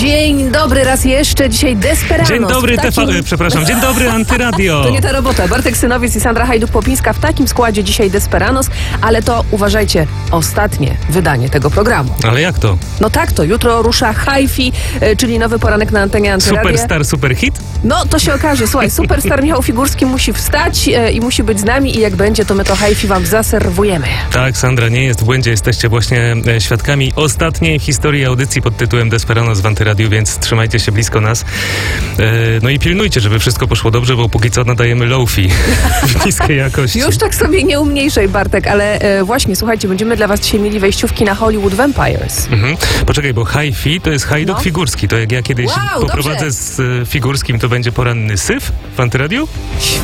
Dzień dobry raz jeszcze, dzisiaj Desperanos. Dzień dobry, dzień dobry Antyradio. To nie ta robota. Bartek Synowiec i Sandra Hajduk-Popińska w takim składzie dzisiaj Desperanos, ale to, uważajcie, ostatnie wydanie tego programu. Ale jak to? No tak, to jutro rusza Hi-Fi, czyli nowy poranek na antenie Antyradia. Superstar, superhit? No, to się okaże. Słuchaj, superstar Michał Figurski musi wstać i musi być z nami i jak będzie, to my to Hi-Fi wam zaserwujemy. Tak, Sandra nie jest w błędzie. Jesteście właśnie świadkami ostatniej historii audycji pod tytułem Desperanos w Antyradiu, więc trzymajcie się blisko nas. No i pilnujcie, żeby wszystko poszło dobrze, bo póki co nadajemy low-fi w niskiej jakości. Już tak sobie nie umniejszaj, Bartek, ale właśnie, słuchajcie, będziemy dla was dzisiaj mieli wejściówki na Hollywood Vampires. Poczekaj, bo Hi-Fi to jest Hajduk Figurski. To jak ja kiedyś poprowadzę z Figurskim, to będzie poranny syf w Antyradiu?